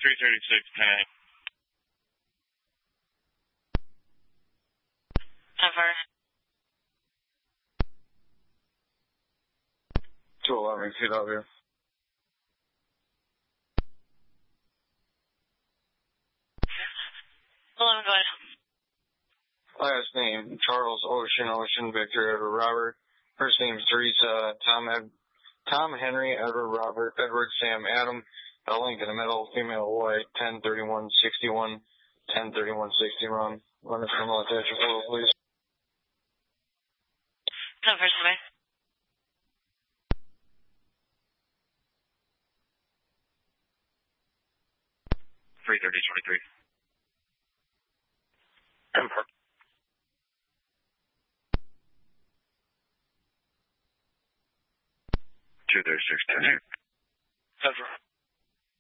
336, 10. Never. 211, CW. Go ahead. Last name, Charles Ocean, Victor, Edward, Robert. First name, Teresa, Tom, Henry, Edward, Robert, Edward, Sam, Adam. A link in the middle, female, white, 103161, 103161. Run a criminal attachment photo, please. Never, sorry. 330, 23. Emperor. 236, 10. Emperor.